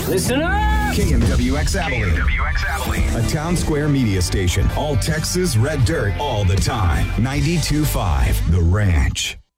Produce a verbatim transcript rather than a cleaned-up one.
Listen up! K M W X Abilene. K M W X Abilene. A Town Square media station. All Texas red dirt all the time. ninety-two point five The Ranch.